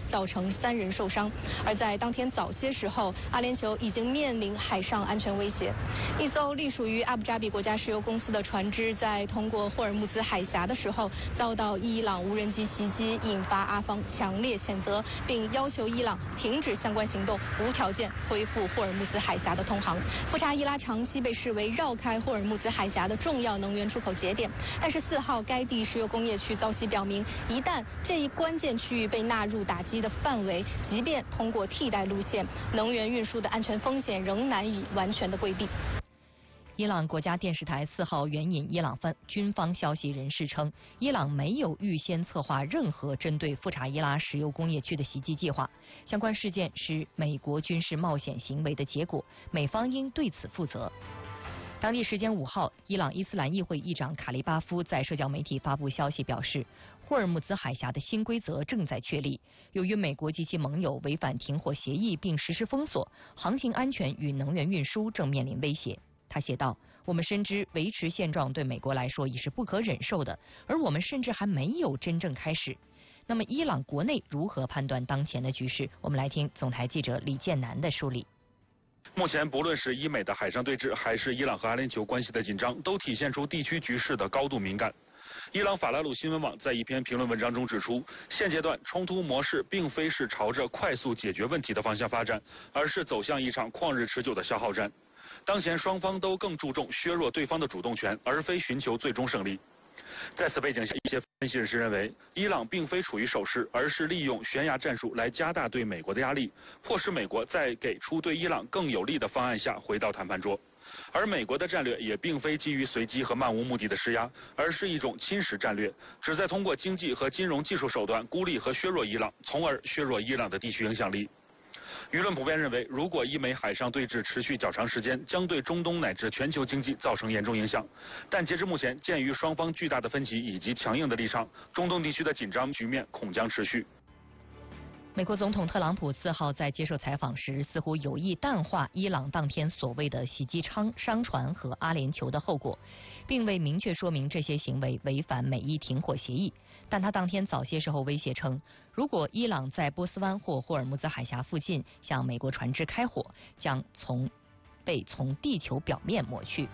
造成3人受伤。而在当天早些时候，阿联酋已经面临海上安全威胁。一艘隶属于阿布扎比国家石油公司的船只在通过霍尔木兹海峡的时候，遭到伊朗无人机袭击，引发阿方强烈谴责，并要求伊朗停止相关行动，无条件恢复霍尔木兹海峡的通航。富查伊拉长期被视为绕开霍尔木兹海峡的重要能源出口节点，但是4号该地石油工业区遭袭表明，一旦这一关键区域被纳入打击的范围，即便通过替代路线，能源运输的安全风险仍难以完全的规避。 伊朗国家电视台4号援引伊朗军方消息人士称，伊朗没有预先策划任何针对富查伊拉石油工业区的袭击计划，相关事件是美国军事冒险行为的结果，美方应对此负责。当地时间5号，伊朗伊斯兰议会议长卡利巴夫在社交媒体发布消息表示，霍尔木兹海峡的新规则正在确立，由于美国及其盟友违反停火协议并实施封锁，航行安全与能源运输正面临威胁。他写道：“我们深知维持现状对美国来说已是不可忍受的，而我们甚至还没有真正开始。”那么，伊朗国内如何判断当前的局势？我们来听总台记者李建南的梳理。 目前，不论是伊美的海上对峙，还是伊朗和阿联酋关系的紧张，都体现出地区局势的高度敏感。伊朗法拉鲁新闻网在一篇评论文章中指出，现阶段冲突模式并非是朝着快速解决问题的方向发展，而是走向一场旷日持久的消耗战。当前双方都更注重削弱对方的主动权，而非寻求最终胜利。在此背景下，一些分析人士认为，伊朗并非处于守势，而是利用悬崖战术来加大对美国的压力，迫使美国在给出对伊朗更有利的方案下回到谈判桌。而美国的战略也并非基于随机和漫无目的的施压，而是一种侵蚀战略，旨在通过经济和金融技术手段孤立和削弱伊朗，从而削弱伊朗的地区影响力。舆论普遍认为，如果伊美海上对峙持续较长时间，将对中东乃至全球经济造成严重影响。但截至目前，鉴于双方巨大的分歧以及强硬的立场，中东地区的紧张局面恐将持续。 美国总统特朗普4号在接受采访时，似乎有意淡化伊朗当天所谓的袭击商船和阿联酋的后果，并未明确说明这些行为违反美伊停火协议。但他当天早些时候威胁称，如果伊朗在波斯湾或霍尔木兹海峡附近向美国船只开火，将被从地球表面抹去。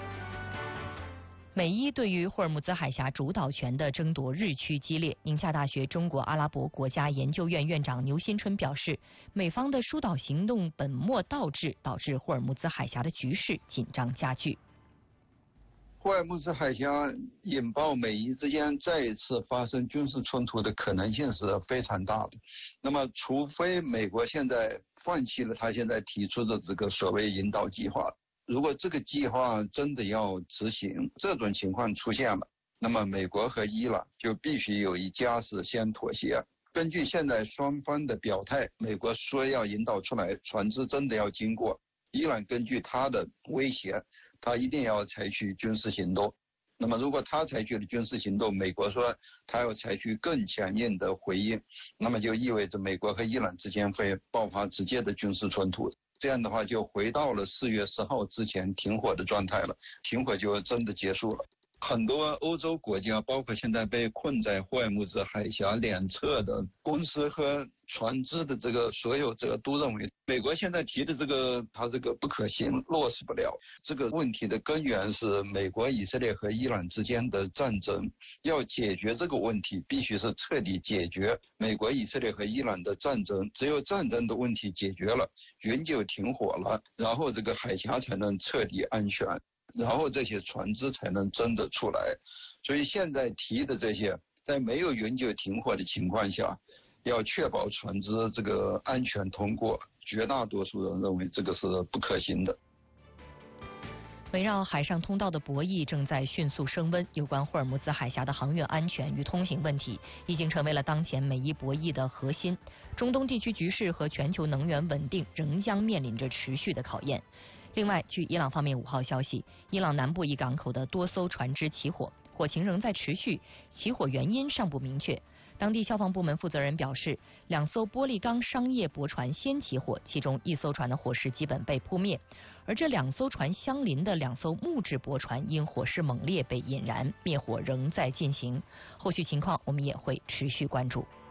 美伊对于霍尔木兹海峡主导权的争夺日趋激烈。宁夏大学中国阿拉伯国家研究院院长牛新春表示，美方的疏导行动本末倒置，导致霍尔木兹海峡的局势紧张加剧。 霍尔木兹海峡引爆美伊之间再一次发生军事冲突的可能性是非常大的。那么，除非美国现在放弃了他现在提出的这个所谓引导计划，如果这个计划真的要执行，这种情况出现了，那么美国和伊朗就必须有一家是先妥协。根据现在双方的表态，美国说要引导出来，船只真的要经过，伊朗根据他的威胁，他一定要采取军事行动。那么如果他采取了军事行动，美国说他要采取更强硬的回应，那么就意味着美国和伊朗之间会爆发直接的军事冲突。这样的话就回到了4月10号之前停火的状态了，停火就真的结束了。很多欧洲国家，包括现在被困在霍尔木兹海峡两侧的公司和船只的这个所有者都认为，美国现在提的它这个不可行，落实不了。这个问题的根源是美国、以色列和伊朗之间的战争。要解决这个问题，必须是彻底解决美国、以色列和伊朗的战争。只有战争的问题解决了，永久停火了，然后这个海峡才能彻底安全。然后这些船只才能真的出来。所以现在提的这些，在没有永久停火的情况下，要确保船只这个安全通过，绝大多数人认为这个是不可行的。 围绕海上通道的博弈正在迅速升温，有关霍尔木兹海峡的航运安全与通行问题已经成为了当前美伊博弈的核心。中东地区局势和全球能源稳定仍将面临着持续的考验。另外，据伊朗方面5号消息，伊朗南部一港口的多艘船只起火，火情仍在持续，起火原因尚不明确。当地消防部门负责人表示，2艘玻璃钢商业驳船先起火，其中1艘船的火势基本被扑灭，而这2艘船相邻的2艘木质驳船因火势猛烈被引燃，灭火仍在进行。后续情况我们也会持续关注。